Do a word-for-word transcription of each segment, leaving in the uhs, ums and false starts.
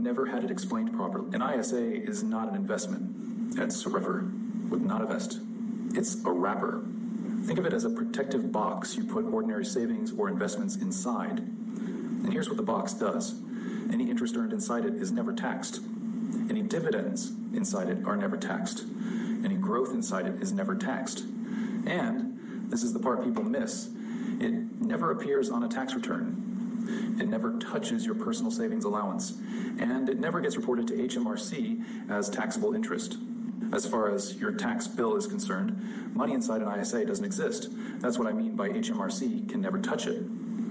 never had it explained properly. An I S A is not an investment. It's a river with not a vest. It's a wrapper. Think of it as a protective box you put ordinary savings or investments inside. And here's what the box does. Any interest earned inside it is never taxed. Any dividends inside it are never taxed. Any growth inside it is never taxed. And this is the part people miss. It never appears on a tax return. It never touches your personal savings allowance. And it never gets reported to H M R C as taxable interest. As far as your tax bill is concerned, money inside an I S A doesn't exist. That's what I mean by H M R C can never touch it.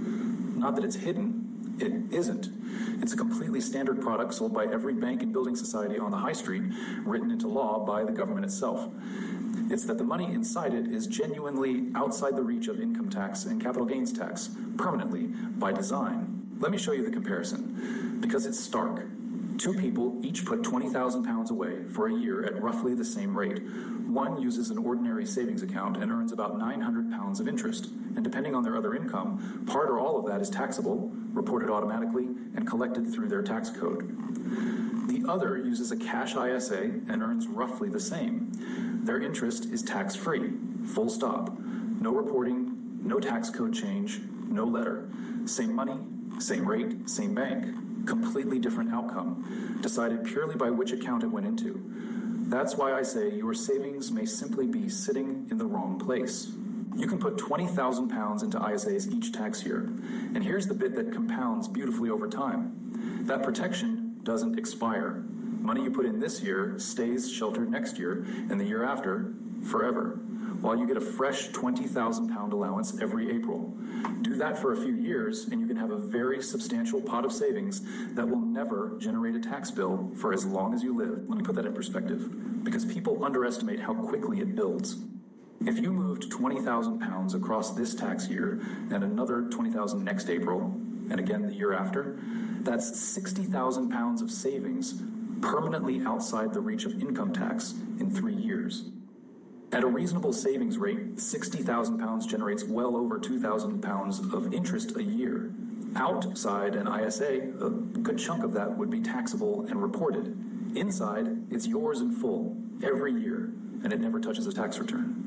Not that it's hidden, it isn't. It's a completely standard product sold by every bank and building society on the high street, written into law by the government itself. It's that the money inside it is genuinely outside the reach of income tax and capital gains tax, permanently, by design. Let me show you the comparison, because it's stark. Two people each put twenty thousand pounds away for a year at roughly the same rate. One uses an ordinary savings account and earns about nine hundred pounds of interest. And depending on their other income, part or all of that is taxable, reported automatically, and collected through their tax code. The other uses a cash I S A and earns roughly the same. Their interest is tax-free, full stop. No reporting, no tax code change, no letter. Same money, same rate, same bank. Completely different outcome, decided purely by which account it went into. That's why I say your savings may simply be sitting in the wrong place. You can put twenty thousand pounds into I S As each tax year. And here's the bit that compounds beautifully over time. That protection doesn't expire. Money you put in this year stays sheltered next year, and the year after, forever, while you get a fresh twenty thousand pound allowance every April. Do that for a few years, and you can have a very substantial pot of savings that will never generate a tax bill for as long as you live. Let me put that in perspective, because people underestimate how quickly it builds. If you moved twenty thousand pounds across this tax year and another twenty thousand next April, and again the year after, that's sixty thousand pounds of savings permanently outside the reach of income tax in three years. At a reasonable savings rate, sixty thousand pounds generates well over two thousand pounds of interest a year. Outside an I S A, a good chunk of that would be taxable and reported. Inside, it's yours in full every year, and it never touches a tax return.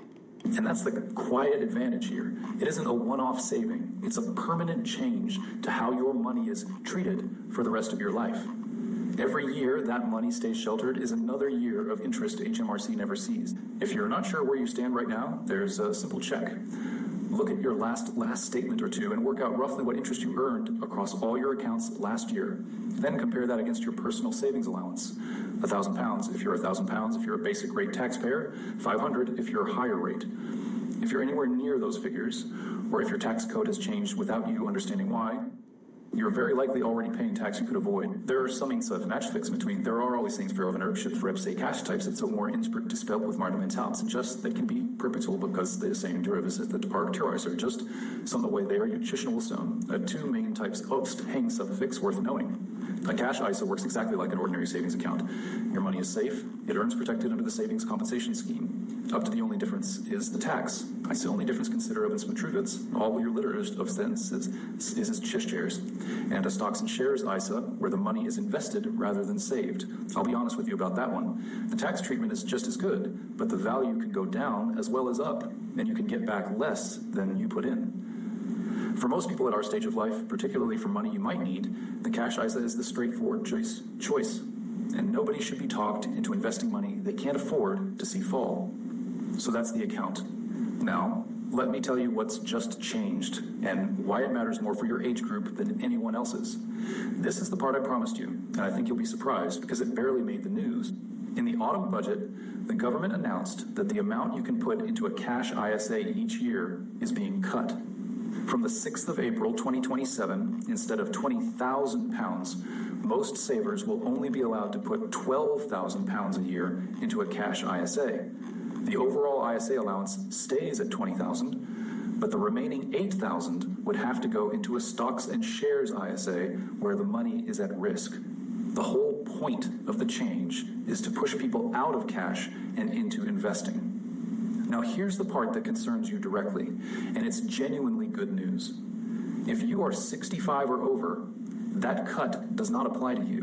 And that's the quiet advantage here. It isn't a one-off saving. It's a permanent change to how your money is treated for the rest of your life. Every year that money stays sheltered is another year of interest H M R C never sees. If you're not sure where you stand right now, there's a simple check. Look at your last last statement or two and work out roughly what interest you earned across all your accounts last year. Then compare that against your personal savings allowance. A thousand pounds if you're a thousand pounds if you're a basic rate taxpayer, five hundred if you're a higher rate. If you're anywhere near those figures, or if your tax code has changed without you understanding why, you're very likely already paying tax you could avoid. There are some things that match fix between. There are always things for ownership for say cash types that so more inspert to spell with martimentals and just that can be perpetual because the same derivatives that the park terrorists are just some of the way they are nutritional stone. Uh, two main types of hang suffix worth knowing. A cash I S A works exactly like an ordinary savings account. Your money is safe. It earns protected under the savings compensation scheme. Up to the only difference is the tax. I say only difference consider of instrument all your litter of sense is, is as just shares. And a stocks and shares I S A where the money is invested rather than saved. I'll be honest with you about that one. The tax treatment is just as good, but the value can go down as well as up, and you can get back less than you put in. For most people at our stage of life, particularly for money you might need, the cash I S A is the straightforward choice. choice. And nobody should be talked into investing money they can't afford to see fall. So that's the account. Now, let me tell you what's just changed and why it matters more for your age group than anyone else's. This is the part I promised you, and I think you'll be surprised because it barely made the news. In the autumn budget, the government announced that the amount you can put into a cash I S A each year is being cut. From the sixth of April twenty twenty-seven, instead of twenty thousand pounds, most savers will only be allowed to put twelve thousand pounds a year into a cash I S A. The overall I S A allowance stays at twenty thousand, but the remaining eight thousand would have to go into a stocks and shares I S A where the money is at risk. The whole point of the change is to push people out of cash and into investing. Now here's the part that concerns you directly, and it's genuinely good news. If you are sixty-five or over, that cut does not apply to you.